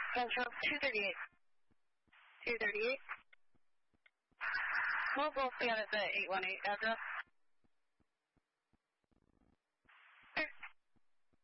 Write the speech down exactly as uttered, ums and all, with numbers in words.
Central two thirty-eight. two thirty-eight. Mobile Sienna at eight one eight address.